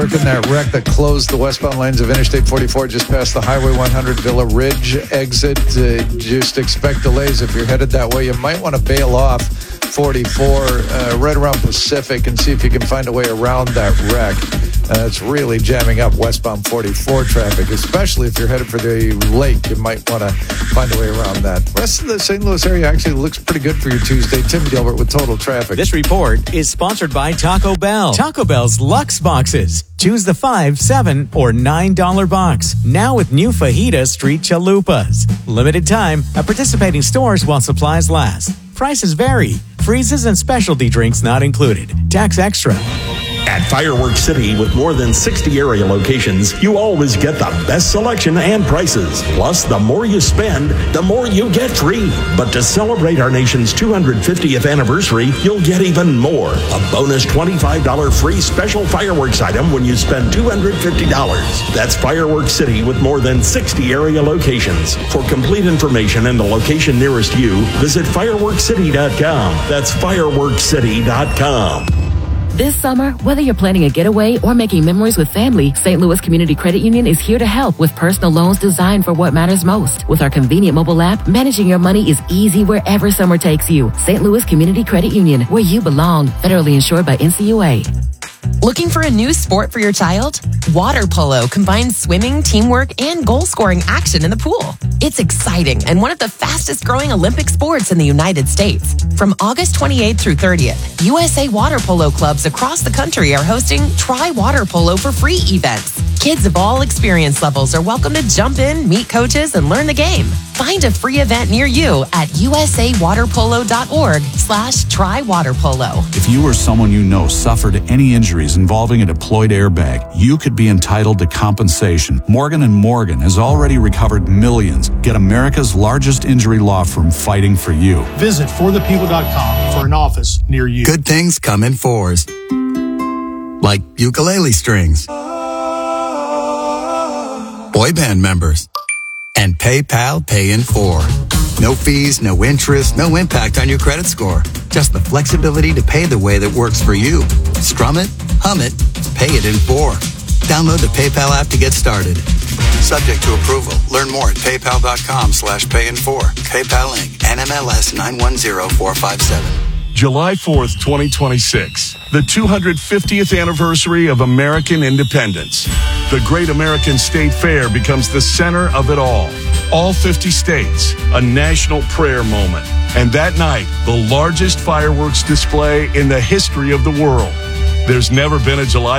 In that wreck that closed the westbound lanes of Interstate 44 just past the Highway 100 Villa Ridge exit. Just expect delays if you're headed that way. You might want to bail off 44 right around Pacific and see if you can find a way around that wreck. It's really jamming up westbound 44 traffic, especially if you're headed for the lake. You might want to find a way around that. The rest of the St. Louis area actually looks pretty good for your Tuesday. Tim Gilbert with Total Traffic. This report is sponsored by Taco Bell. Taco Bell's Luxe Boxes. Choose the $5, $7, or $9 box. Now with new Fajita Street Chalupas. Limited time at participating stores while supplies last. Prices vary. Freezes and specialty drinks not included. Tax extra. At Fireworks City, with more than 60 area locations, you always get the best selection and prices. Plus, the more you spend, the more you get free. But to celebrate our nation's 250th anniversary, you'll get even more. A bonus $25 free special fireworks item when you spend $250. That's Fireworks City with more than 60 area locations. For complete information and the location nearest you, visit fireworkscity.com. That's fireworkscity.com. This summer, whether you're planning a getaway or making memories with family, St. Louis Community Credit Union is here to help with personal loans designed for what matters most. With our convenient mobile app, managing your money is easy wherever summer takes you. St. Louis Community Credit Union, where you belong. Federally insured by NCUA. Looking for a new sport for your child? Water polo combines swimming, teamwork, and goal-scoring action in the pool. It's exciting and one of the fastest-growing Olympic sports in the United States. From August 28th through 30th, USA Water Polo clubs across the country are hosting Try Water Polo for free events. Kids of all experience levels are welcome to jump in, meet coaches, and learn the game. Find a free event near you at usawaterpolo.org/trywaterpolo. If you or someone you know suffered any injuries involving a deployed airbag, you could be entitled to compensation. Morgan & Morgan has already recovered millions. Get America's largest injury law firm fighting for you. Visit forthepeople.com for an office near you. Good things come in fours. Like ukulele strings, boy band members, and PayPal Pay in 4. No fees, no interest, no impact on your credit score. Just the flexibility to pay the way that works for you. Strum it, hum it, pay it in 4. Download the PayPal app to get started. Subject to approval. Learn more at paypal.com/payin4. PayPal Inc. NMLS 910457. July 4th, 2026, the 250th anniversary of American independence. The Great American State Fair becomes the center of it all. All 50 states, a national prayer moment. And that night, the largest fireworks display in the history of the world. There's never been a July